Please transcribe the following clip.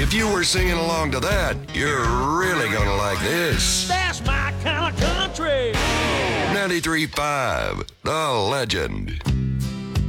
If you were singing along to that, you're really gonna like this. That's my kind of country. 93.5, The Legend.